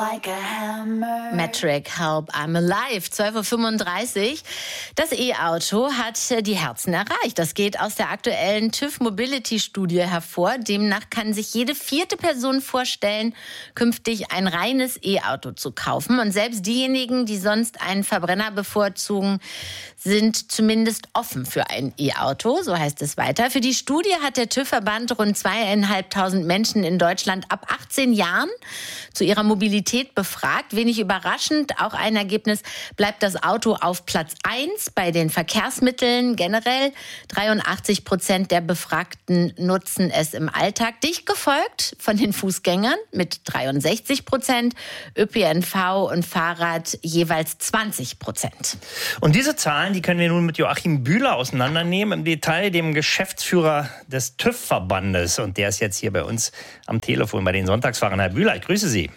Metric, Help, I'm Alive, 12.35 Uhr. Das E-Auto hat die Herzen erreicht. Das geht aus der aktuellen TÜV Mobility-Studie hervor. Demnach kann sich jede vierte Person vorstellen, künftig ein reines E-Auto zu kaufen. Und selbst diejenigen, die sonst einen Verbrenner bevorzugen, sind zumindest offen für ein E-Auto. So heißt es weiter. Für die Studie hat der TÜV-Verband rund 2.500 Menschen in Deutschland ab 18 Jahren zu ihrer Mobilität befragt. Wenig überraschend, auch ein Ergebnis, bleibt das Auto auf Platz 1 bei den Verkehrsmitteln generell. 83% der Befragten nutzen es im Alltag. Dicht gefolgt von den Fußgängern mit 63%, ÖPNV und Fahrrad jeweils 20%. Und diese Zahlen, die können wir nun mit Joachim Bühler auseinandernehmen, im Detail, dem Geschäftsführer des TÜV-Verbandes. Und der ist jetzt hier bei uns am Telefon bei den Sonntagsfahrern. Herr Bühler, ich grüße Sie.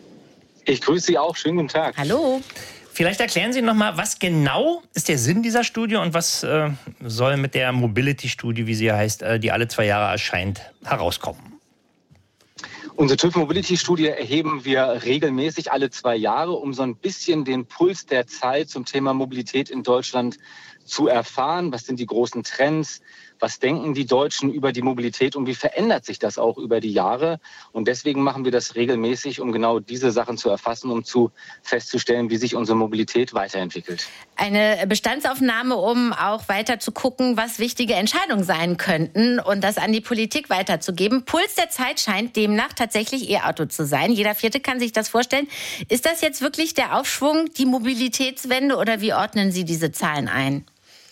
Ich grüße Sie auch. Schönen guten Tag. Hallo. Vielleicht erklären Sie noch mal, was genau ist der Sinn dieser Studie und was soll mit der Mobility-Studie, wie sie heißt, die alle 2 Jahre erscheint, herauskommen? Unsere TÜV Mobility-Studie erheben wir regelmäßig alle 2 Jahre, um so ein bisschen den Puls der Zeit zum Thema Mobilität in Deutschland zu erfahren. Was sind die großen Trends? Was denken die Deutschen über die Mobilität und wie verändert sich das auch über die Jahre? Und deswegen machen wir das regelmäßig, um genau diese Sachen zu erfassen, um festzustellen, wie sich unsere Mobilität weiterentwickelt. Eine Bestandsaufnahme, um auch weiter zu gucken, was wichtige Entscheidungen sein könnten und das an die Politik weiterzugeben. Puls der Zeit scheint demnach tatsächlich E-Auto zu sein. Jeder Vierte kann sich das vorstellen. Ist das jetzt wirklich der Aufschwung, die Mobilitätswende, oder wie ordnen Sie diese Zahlen ein?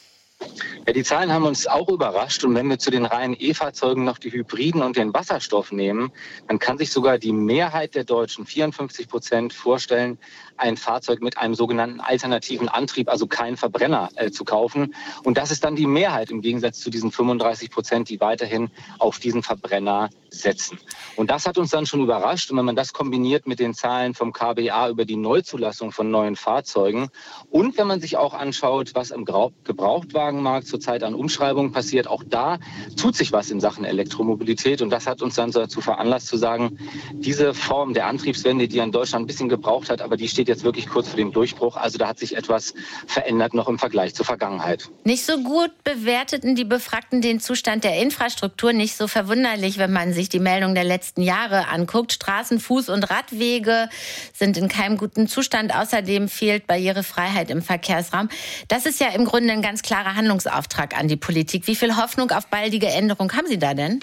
Ja, die Zahlen haben uns auch überrascht. Und wenn wir zu den reinen E-Fahrzeugen noch die Hybriden und den Wasserstoff nehmen, dann kann sich sogar die Mehrheit der Deutschen, 54%, vorstellen, ein Fahrzeug mit einem sogenannten alternativen Antrieb, also kein Verbrenner, zu kaufen. Und das ist dann die Mehrheit im Gegensatz zu diesen 35%, die weiterhin auf diesen Verbrenner setzen. Und das hat uns dann schon überrascht. Und wenn man das kombiniert mit den Zahlen vom KBA über die Neuzulassung von neuen Fahrzeugen und wenn man sich auch anschaut, was im Gebrauchtwagenmarkt zurzeit an Umschreibungen passiert, auch da tut sich was in Sachen Elektromobilität. Und das hat uns dann dazu veranlasst zu sagen, diese Form der Antriebswende, die in Deutschland ein bisschen gebraucht hat, aber die steht jetzt wirklich kurz vor dem Durchbruch. Also da hat sich etwas verändert noch im Vergleich zur Vergangenheit. Nicht so gut bewerteten die Befragten den Zustand der Infrastruktur. Nicht so verwunderlich, wenn man sich die Meldungen der letzten Jahre anguckt. Straßen, Fuß- und Radwege sind in keinem guten Zustand. Außerdem fehlt Barrierefreiheit im Verkehrsraum. Das ist ja im Grunde ein ganz klarer Handlungsauftrag an die Politik. Wie viel Hoffnung auf baldige Änderung haben Sie da denn?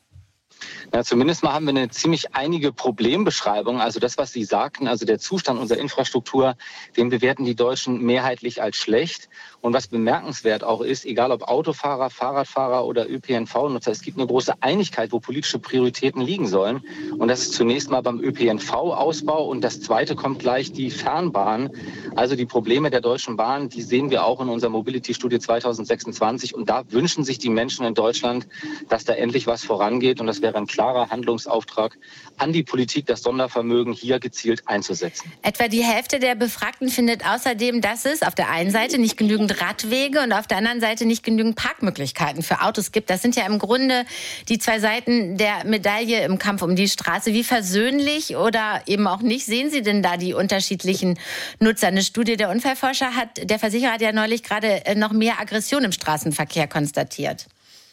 Ja, zumindest mal haben wir eine ziemlich einige Problembeschreibung. Also das, was Sie sagten, also der Zustand unserer Infrastruktur, den bewerten die Deutschen mehrheitlich als schlecht. Und was bemerkenswert auch ist, egal ob Autofahrer, Fahrradfahrer oder ÖPNV-Nutzer, es gibt eine große Einigkeit, wo politische Prioritäten liegen sollen. Und das ist zunächst mal beim ÖPNV-Ausbau. Und das Zweite kommt gleich, die Fernbahn. Also die Probleme der Deutschen Bahn, die sehen wir auch in unserer Mobility-Studie 2026. Und da wünschen sich die Menschen in Deutschland, dass da endlich was vorangeht. Und das wäre ein klarer Handlungsauftrag an die Politik, das Sondervermögen hier gezielt einzusetzen. Etwa die Hälfte der Befragten findet außerdem, dass es auf der einen Seite nicht genügend Radwege und auf der anderen Seite nicht genügend Parkmöglichkeiten für Autos gibt. Das sind ja im Grunde die 2 Seiten der Medaille im Kampf um die Straße. Wie versöhnlich oder eben auch nicht sehen Sie denn da die unterschiedlichen Nutzer? Eine Studie der Unfallforscher der Versicherer hat ja neulich gerade noch mehr Aggression im Straßenverkehr konstatiert.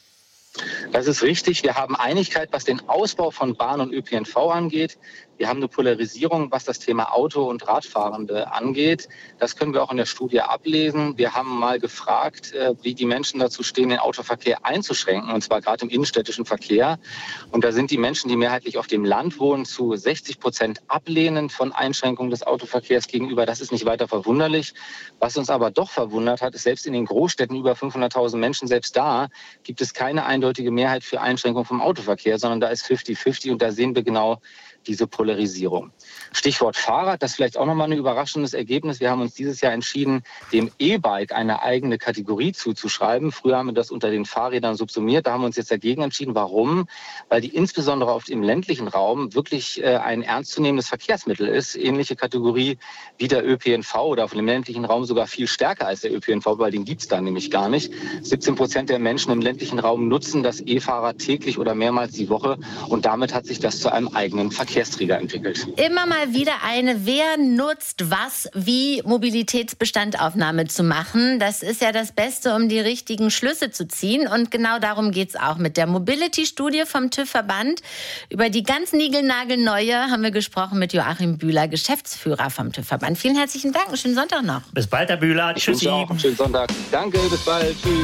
Das ist richtig. Wir haben Einigkeit, was den Ausbau von Bahn und ÖPNV angeht. Wir haben eine Polarisierung, was das Thema Auto- und Radfahrende angeht. Das können wir auch in der Studie ablesen. Wir haben mal gefragt, wie die Menschen dazu stehen, den Autoverkehr einzuschränken, und zwar gerade im innenstädtischen Verkehr. Und da sind die Menschen, die mehrheitlich auf dem Land wohnen, zu 60% ablehnend von Einschränkungen des Autoverkehrs gegenüber. Das ist nicht weiter verwunderlich. Was uns aber doch verwundert hat, ist, selbst in den Großstädten über 500.000 Menschen, selbst da gibt es keine eindeutige Mehrheit für Einschränkungen vom Autoverkehr, sondern da ist 50-50 und da sehen wir genau diese Polarisierung. Stichwort Fahrrad, das ist vielleicht auch nochmal ein überraschendes Ergebnis. Wir haben uns dieses Jahr entschieden, dem E-Bike eine eigene Kategorie zuzuschreiben. Früher haben wir das unter den Fahrrädern subsumiert. Da haben wir uns jetzt dagegen entschieden. Warum? Weil die insbesondere auf dem ländlichen Raum wirklich ein ernstzunehmendes Verkehrsmittel ist. Ähnliche Kategorie wie der ÖPNV oder auf dem ländlichen Raum sogar viel stärker als der ÖPNV, weil den gibt es da nämlich gar nicht. 17% der Menschen im ländlichen Raum nutzen das E-Fahrrad täglich oder mehrmals die Woche und damit hat sich das zu einem eigenen Verkehrsmittel Verkehrsträger entwickelt. Immer mal wieder wer nutzt was, wie Mobilitätsbestandaufnahme zu machen. Das ist ja das Beste, um die richtigen Schlüsse zu ziehen. Und genau darum geht's auch mit der Mobility-Studie vom TÜV-Verband. Über die ganz niegelnagelneue haben wir gesprochen mit Joachim Bühler, Geschäftsführer vom TÜV-Verband. Vielen herzlichen Dank. Schönen Sonntag noch. Bis bald, Herr Bühler. Tschüssi. Schönen Sonntag. Danke, bis bald. Tschüss.